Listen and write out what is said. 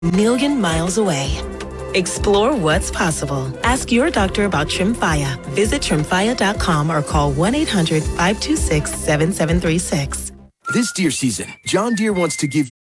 million miles away. Explore what's possible. Ask your doctor about Tremfya. Visit Tremfya.com or call 1-800-526-7736. This deer season, John Deere wants to give